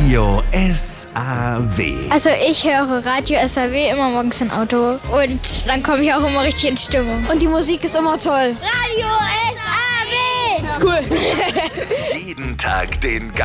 Radio SAW. Also ich höre Radio SAW immer morgens im Auto und dann komme ich auch immer richtig in Stimmung. Und die Musik ist immer toll. Radio SAW! Ist cool. Jeden Tag den